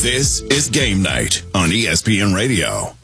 This is Game Night on ESPN Radio.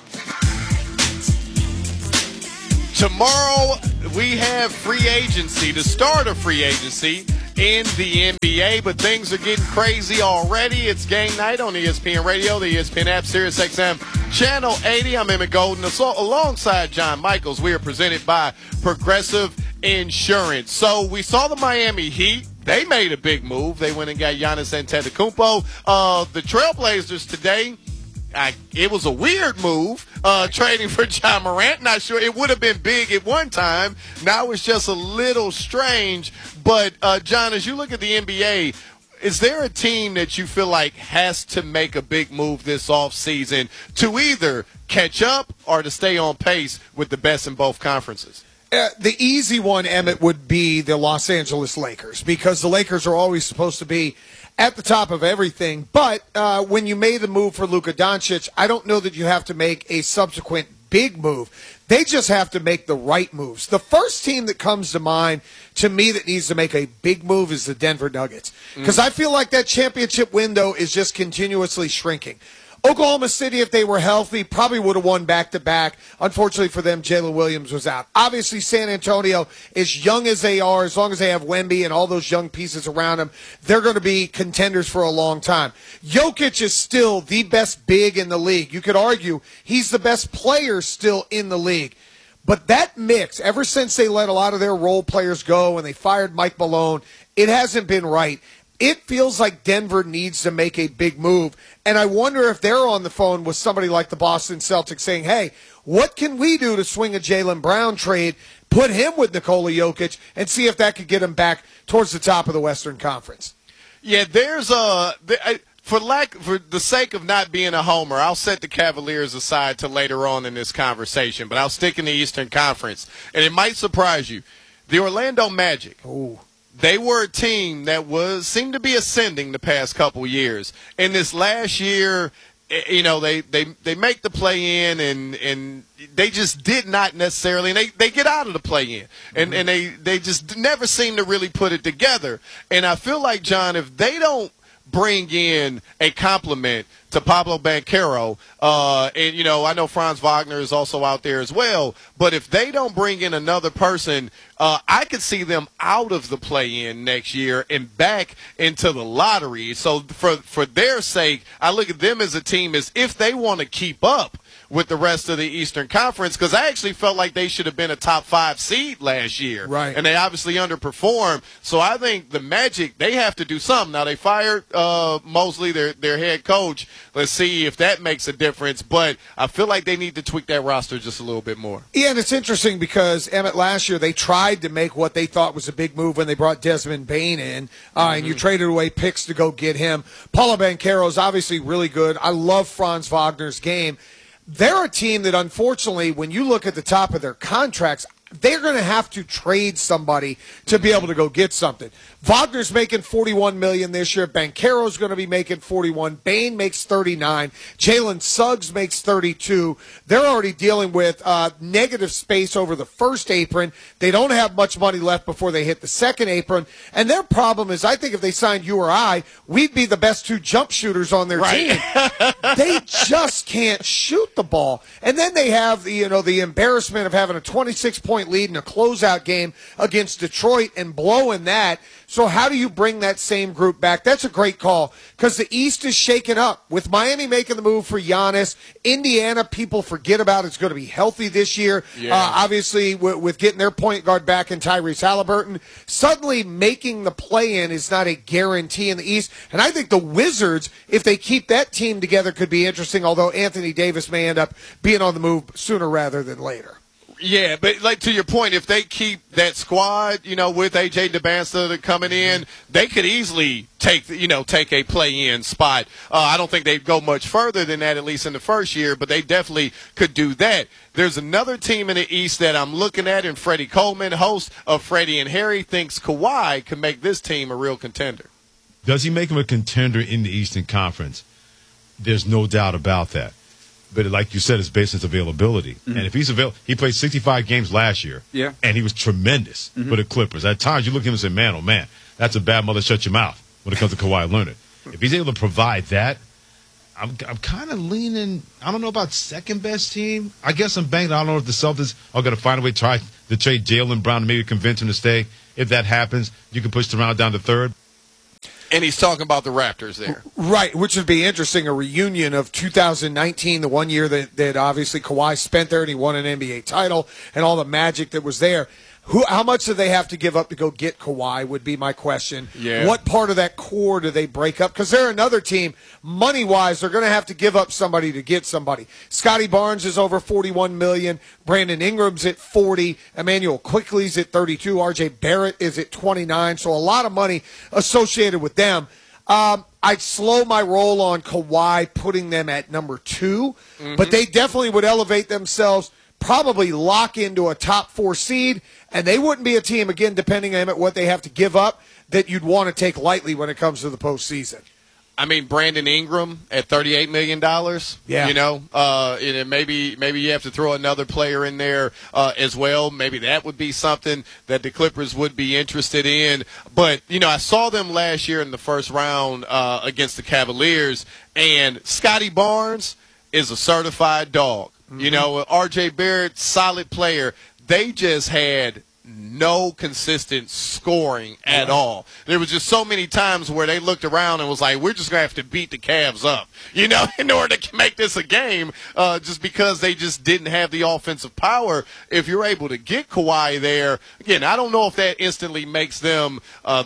Tomorrow, we have free agency, the start of free agency in the NBA, but things are getting crazy already. It's Game Night on ESPN Radio, the ESPN app, SiriusXM, Channel 80. I'm Emmett Golden. Alongside John Michaels, we are presented by Progressive Insurance. So we saw the Miami Heat. They made a big move. They went and got Giannis Antetokounmpo. The Trailblazers today, it was a weird move, trading for Ja Morant. Not sure. It would have been big at one time. Now it's just a little strange. But, John, as you look at the NBA, is there a team that you feel like has to make a big move this offseason to either catch up or to stay on pace with the best in both conferences? The easy one, Emmett, would be the Los Angeles Lakers, because the Lakers are always supposed to be at the top of everything. But when you made the move for Luka Doncic, I don't know that you have to make a subsequent big move. They just have to make the right moves. The first team that comes to mind to me that needs to make a big move is the Denver Nuggets, because I feel like that championship window is just continuously shrinking. Oklahoma City, if they were healthy, probably would have won back-to-back. Unfortunately for them, Jalen Williams was out. Obviously, San Antonio, as young as they are, as long as they have Wemby and all those young pieces around them, they're going to be contenders for a long time. Jokic is still the best big in the league. You could argue he's the best player still in the league. But that mix, ever since they let a lot of their role players go and they fired Mike Malone, it hasn't been right. It feels like Denver needs to make a big move, and I wonder if they're on the phone with somebody like the Boston Celtics saying, hey, what can we do to swing a Jaylen Brown trade, put him with Nikola Jokic, and see if that could get him back towards the top of the Western Conference? Yeah, there's for the sake of not being a homer, I'll set the Cavaliers aside to later on in this conversation, but I'll stick in the Eastern Conference, and it might surprise you. The Orlando Magic. Ooh. They were a team that seemed to be ascending the past couple years. And this last year, you know, they make the play-in and they just did not necessarily, and they get out of the play-in. And they just never seem to really put it together. And I feel like, John, if they don't bring in a compliment to Pablo Banchero, and, you know, I know Franz Wagner is also out there as well, but if they don't bring in another person, I could see them out of the play-in next year and back into the lottery. So for their sake, I look at them as a team as if they want to keep up with the rest of the Eastern Conference, because I actually felt like they should have been a top 5 seed last year. Right. And they obviously underperformed. So I think the Magic, they have to do something. Now, they fired Mosley, their head coach. Let's see if that makes a difference. But I feel like they need to tweak that roster just a little bit more. Yeah, and it's interesting because, Emmett, last year they tried to make what they thought was a big move when they brought Desmond Bane in, and you traded away picks to go get him. Paulo Banchero is obviously really good. I love Franz Wagner's game. They're a team that, unfortunately, when you look at the top of their contracts, they're going to have to trade somebody to be able to go get something. Wagner's making $41 million this year. Banchero's going to be making $41. Bane makes $39. Jalen Suggs makes $32. They're already dealing with negative space over the first apron. They don't have much money left before they hit the second apron. And their problem is, I think if they signed you or I, we'd be the best 2 jump shooters on their team. They just can't shoot the ball. And then they have the embarrassment of having a 26-point lead in a closeout game against Detroit and blowing that. So how do you bring that same group back? That's a great call, because the East is shaken up. With Miami making the move for Giannis, Indiana, people forget about, it's going to be healthy this year. Yeah. Obviously, with getting their point guard back in Tyrese Halliburton, suddenly making the play-in is not a guarantee in the East. And I think the Wizards, if they keep that team together, could be interesting, although Anthony Davis may end up being on the move sooner rather than later. Yeah, but like to your point, if they keep that squad, with A.J. Dembasta coming in, they could easily take a play-in spot. I don't think they'd go much further than that, at least in the first year, but they definitely could do that. There's another team in the East that I'm looking at, and Freddie Coleman, host of Freddie and Harry, thinks Kawhi can make this team a real contender. Does he make him a contender in the Eastern Conference? There's no doubt about that. But like you said, it's based on his availability. Mm-hmm. And if he's available, he played 65 games last year. Yeah. And he was tremendous for the Clippers. At times, you look at him and say, man, oh, man, that's a bad mother, shut your mouth when it comes to Kawhi Leonard. If he's able to provide that, I'm kind of leaning. I don't know about second best team. I guess I'm banking. I don't know if the Celtics are going to find a way to try to trade Jaylen Brown and maybe convince him to stay. If that happens, you can push the round down to third. And he's talking about the Raptors there. Right, which would be interesting, a reunion of 2019, the one year that obviously Kawhi spent there and he won an NBA title and all the magic that was there. How much do they have to give up to go get Kawhi would be my question. Yeah. What part of that core do they break up? Because they're another team, money-wise, they're going to have to give up somebody to get somebody. Scotty Barnes is over $41 million. Brandon Ingram's at $40. Emmanuel Quickley's at $32. RJ Barrett is at $29. So a lot of money associated with them. I'd slow my roll on Kawhi, putting them at number 2. But they definitely would elevate themselves, probably lock into a top 4 seed, and they wouldn't be a team, again, depending on what they have to give up, that you'd want to take lightly when it comes to the postseason. I mean, Brandon Ingram at $38 million. Yeah. You know, and maybe you have to throw another player in there as well. Maybe that would be something that the Clippers would be interested in. But, you know, I saw them last year in the first round against the Cavaliers, and Scotty Barnes is a certified dog. You know, R.J. Barrett, solid player. They just had no consistent scoring at all. There was just so many times where they looked around and was like, we're just going to have to beat the Cavs up, you know, in order to make this a game, just because they just didn't have the offensive power. If you're able to get Kawhi there, again, I don't know if that instantly makes them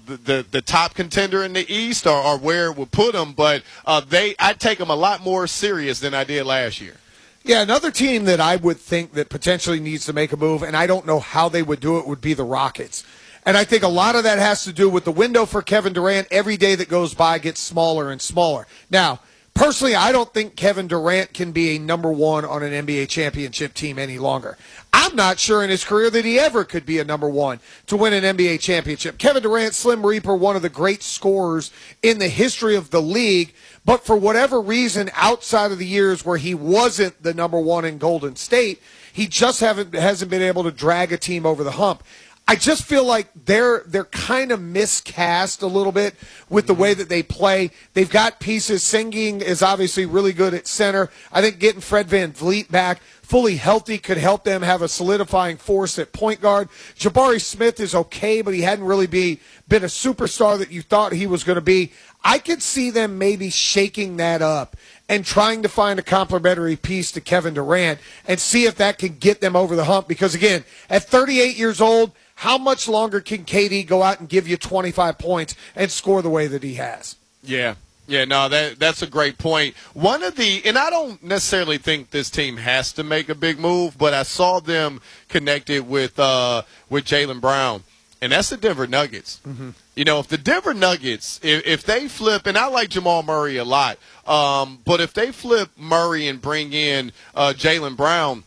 the top contender in the East or where it would put them, but I'd take them a lot more serious than I did last year. Yeah, another team that I would think that potentially needs to make a move, and I don't know how they would do it, would be the Rockets. And I think a lot of that has to do with the window for Kevin Durant. Every day that goes by gets smaller and smaller. Now, personally, I don't think Kevin Durant can be a number 1 on an NBA championship team any longer. I'm not sure in his career that he ever could be a number 1 to win an NBA championship. Kevin Durant, Slim Reaper, one of the great scorers in the history of the league, but for whatever reason, outside of the years where he wasn't the number 1 in Golden State, he just hasn't been able to drag a team over the hump. I just feel like they're kind of miscast a little bit with the way that they play. They've got pieces. Sengun is obviously really good at center. I think getting Fred VanVleet back fully healthy could help them have a solidifying force at point guard. Jabari Smith is okay, but he hadn't really been a superstar that you thought he was going to be. I could see them maybe shaking that up and trying to find a complementary piece to Kevin Durant and see if that can get them over the hump. Because, again, at 38 years old, how much longer can KD go out and give you 25 points and score the way that he has? Yeah. Yeah, no, that's a great point. And I don't necessarily think this team has to make a big move, but I saw them connected with Jaylen Brown, and that's the Denver Nuggets. Mm-hmm. You know, if the Denver Nuggets, if they flip, and I like Jamal Murray a lot, but if they flip Murray and bring in Jaylen Brown,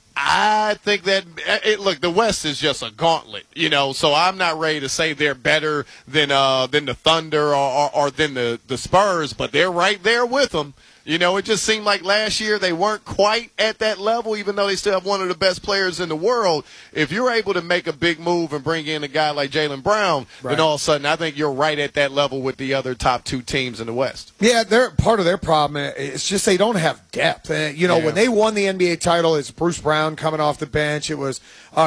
I think that look, the West is just a gauntlet, you know. So I'm not ready to say they're better than the Thunder or than the Spurs, but they're right there with them. You know, it just seemed like last year they weren't quite at that level, even though they still have one of the best players in the world. If you're able to make a big move and bring in a guy like Jaylen Brown, then all of a sudden I think you're right at that level with the other top 2 teams in the West. Yeah, they're part of their problem. It's just they don't have depth. When they won the NBA title, it's Bruce Brown coming off the bench. It was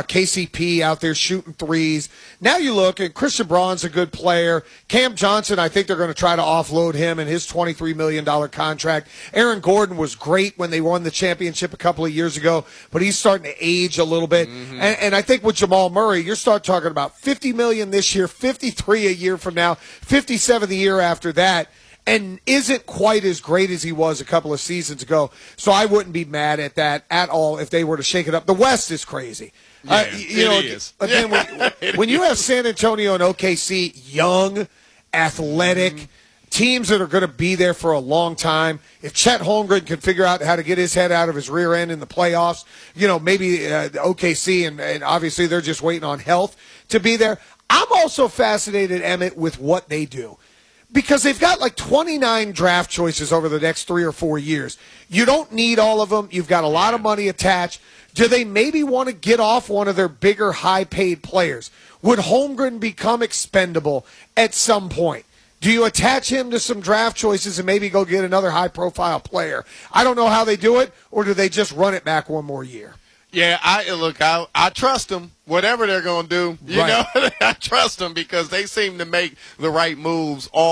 KCP out there shooting threes. Now you look, and Christian Braun's a good player. Cam Johnson, I think they're going to try to offload him and his $23 million contract. Aaron Gordon was great when they won the championship a couple of years ago, but he's starting to age a little bit. Mm-hmm. And I think with Jamal Murray, you're start talking about $50 million this year, $53 a year from now, $57 the year after that, and isn't quite as great as he was a couple of seasons ago. So I wouldn't be mad at that at all if they were to shake it up. The West is crazy. Yeah, it is. Again, when you have San Antonio and OKC, young, athletic, teams that are going to be there for a long time. If Chet Holmgren can figure out how to get his head out of his rear end in the playoffs, maybe OKC, and obviously they're just waiting on health to be there. I'm also fascinated, Emmett, with what they do. Because they've got like 29 draft choices over the next 3 or 4 years. You don't need all of them. You've got a lot of money attached. Do they maybe want to get off one of their bigger, high-paid players? Would Holmgren become expendable at some point? Do you attach him to some draft choices and maybe go get another high-profile player? I don't know how they do it, or do they just run it back one more year? Yeah, I trust them. Whatever they're going to do, you know, I trust them because they seem to make the right moves all